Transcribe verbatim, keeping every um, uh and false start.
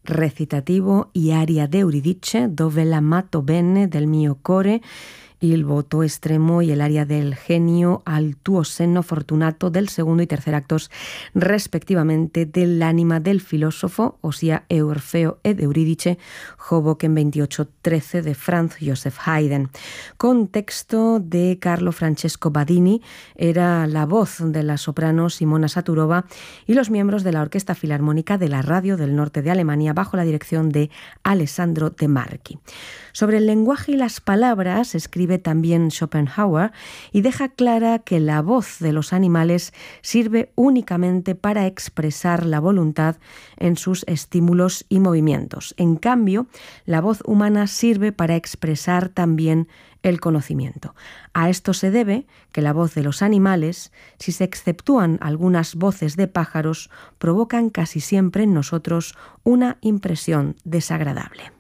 recitativo y aria de Euridice, Dove l'amato bene del mio core, il voto estremo y el aria del genio al tuo senno fortunato del segundo y tercer actos, respectivamente, del ánima del filósofo, ossia Eurfeo ed Euridice, Hoboken veintiocho trece de Franz Joseph Haydn. Con texto de Carlo Francesco Badini, era la voz de la soprano Simona Saturova y los miembros de la Orquesta Filarmónica de la Radio del Norte de Alemania bajo la dirección de Alessandro De Marchi. Sobre el lenguaje y las palabras escribe también Schopenhauer y deja clara que la voz de los animales sirve únicamente para expresar la voluntad en sus estímulos y movimientos. En cambio, la voz humana sirve para expresar también el conocimiento. A esto se debe que la voz de los animales, si se exceptúan algunas voces de pájaros, provocan casi siempre en nosotros una impresión desagradable.